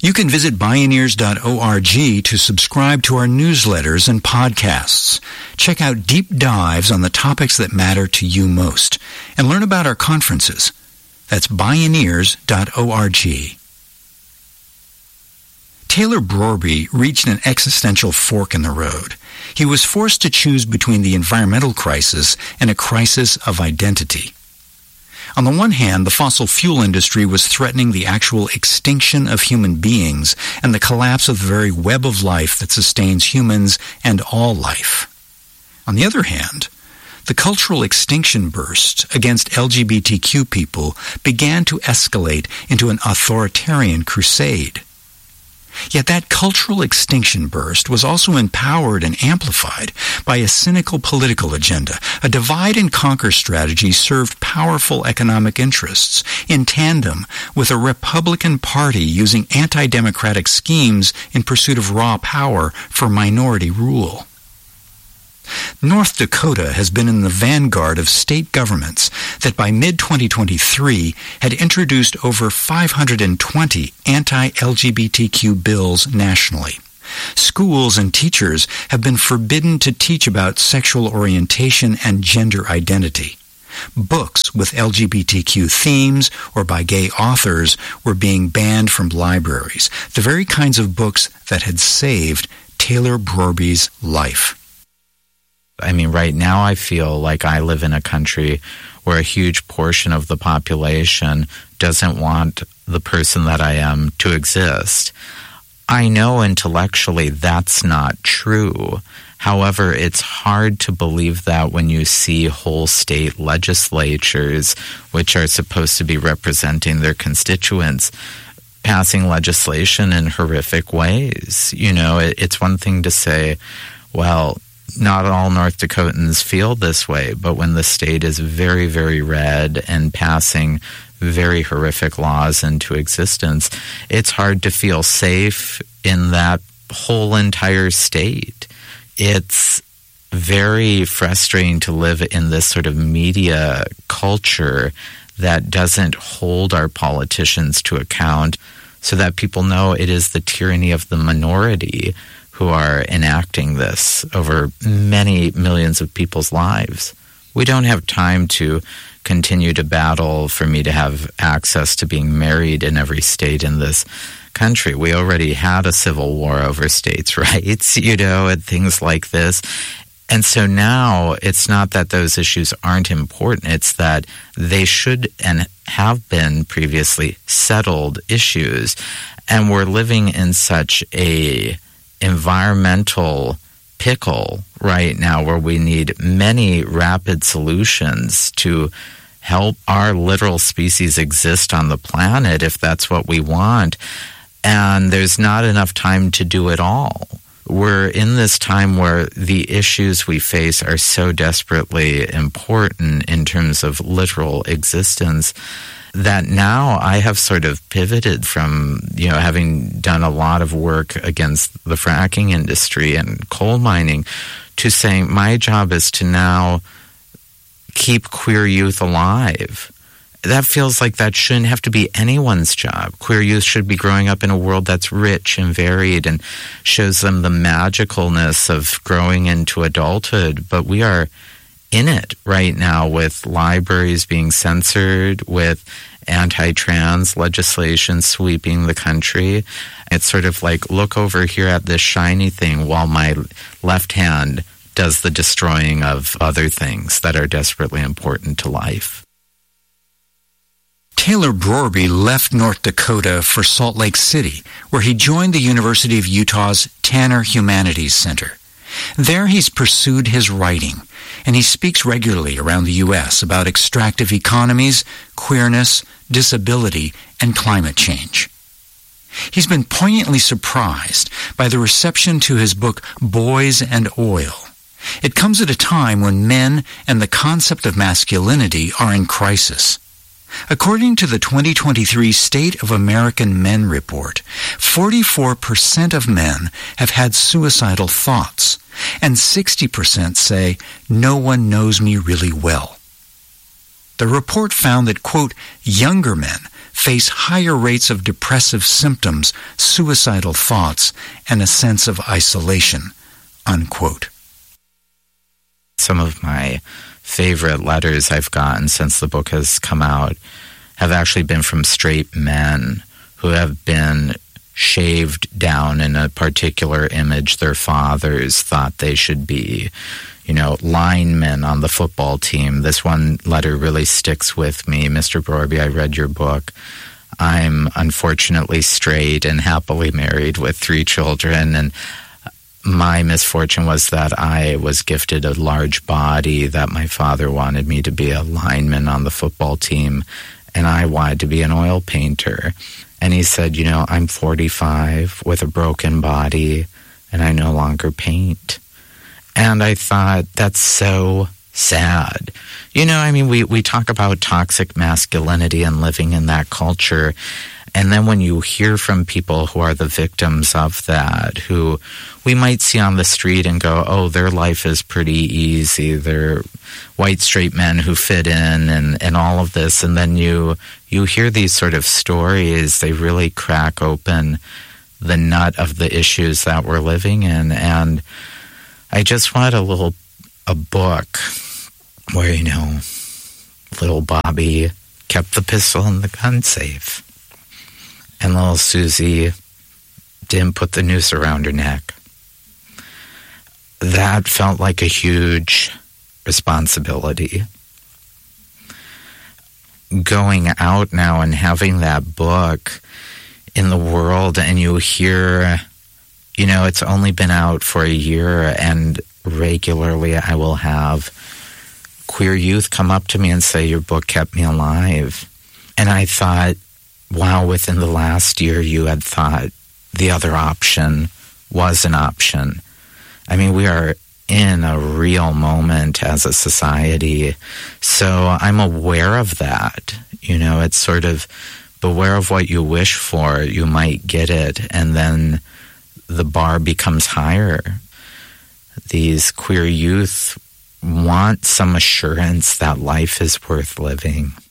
You can visit Bioneers.org to subscribe to our newsletters and podcasts. Check out deep dives on the topics that matter to you most, and learn about our conferences. That's Bioneers.org. Taylor Brorby reached an existential fork in the road. He was forced to choose between the environmental crisis and a crisis of identity. On the one hand, the fossil fuel industry was threatening the actual extinction of human beings and the collapse of the very web of life that sustains humans and all life. On the other hand, the cultural extinction burst against LGBTQ people began to escalate into an authoritarian crusade. Yet that cultural extinction burst was also empowered and amplified by a cynical political agenda. A divide-and-conquer strategy served powerful economic interests in tandem with a Republican Party using anti-democratic schemes in pursuit of raw power for minority rule. North Dakota has been in the vanguard of state governments that by mid-2023 had introduced over 520 anti-LGBTQ bills nationally. Schools and teachers have been forbidden to teach about sexual orientation and gender identity. Books with LGBTQ themes or by gay authors were being banned from libraries, the very kinds of books that had saved Taylor Brorby's life. I mean, right now I feel like I live in a country where a huge portion of the population doesn't want the person that I am to exist. I know intellectually that's not true. However, it's hard to believe that when you see whole state legislatures, which are supposed to be representing their constituents, passing legislation in horrific ways. You know, it's one thing to say, well, not all North Dakotans feel this way, but when the state is very, very red and passing very horrific laws into existence, it's hard to feel safe in that whole entire state. It's very frustrating to live in this sort of media culture that doesn't hold our politicians to account so that people know it is the tyranny of the minority who are enacting this over many millions of people's lives. We don't have time to continue to battle for me to have access to being married in every state in this country. We already had a civil war over states' rights, you know, and things like this. And so now it's not that those issues aren't important, it's that they should and have been previously settled issues. And we're living in such a environmental pickle right now where we need many rapid solutions to help our literal species exist on the planet if that's what we want. And there's not enough time to do it all. We're in this time where the issues we face are so desperately important in terms of literal existence that now I have sort of pivoted from, you know, having done a lot of work against the fracking industry and coal mining to saying my job is to now keep queer youth alive. That feels like that shouldn't have to be anyone's job. Queer youth should be growing up in a world that's rich and varied and shows them the magicalness of growing into adulthood. But we are in it right now with libraries being censored, with anti-trans legislation sweeping the country. It's sort of like, look over here at this shiny thing while my left hand does the destroying of other things that are desperately important to life. Taylor Brorby left North Dakota for Salt Lake City, where he joined the University of Utah's Tanner Humanities Center. There he's pursued his writing, and he speaks regularly around the U.S. about extractive economies, queerness, disability, and climate change. He's been poignantly surprised by the reception to his book, Boys and Oil. It comes at a time when men and the concept of masculinity are in crisis. According to the 2023 State of American Men report, 44% of men have had suicidal thoughts, and 60% say, "No one knows me really well." The report found that, quote, younger men, face higher rates of depressive symptoms, suicidal thoughts, and a sense of isolation, unquote. Some of my favorite letters I've gotten since the book has come out have actually been from straight men who have been shaved down in a particular image their fathers thought they should be. You know, linemen on the football team. This one letter really sticks with me. Mr. Borby, I read your book. I'm unfortunately straight and happily married with 3 children, and my misfortune was that I was gifted a large body, that my father wanted me to be a lineman on the football team, and I wanted to be an oil painter. And he said, you know, I'm 45 with a broken body, and I no longer paint. And I thought, that's so sad. You know, I mean, we talk about toxic masculinity and living in that culture. And then when you hear from people who are the victims of that, who we might see on the street and go, oh, their life is pretty easy. They're white straight men who fit in and all of this. And then you hear these sort of stories, they really crack open the nut of the issues that we're living in. And I just wanted a book where, you know, little Bobby kept the pistol in the gun safe. And little Susie didn't put the noose around her neck. That felt like a huge responsibility. Going out now and having that book in the world, and you hear, you know, it's only been out for a year, and regularly I will have queer youth come up to me and say, your book kept me alive. And I thought, wow, within the last year you had thought the other option was an option. I mean, we are in a real moment as a society. So I'm aware of that. You know, it's sort of beware of what you wish for, you might get it, and then the bar becomes higher. These queer youth want some assurance that life is worth living.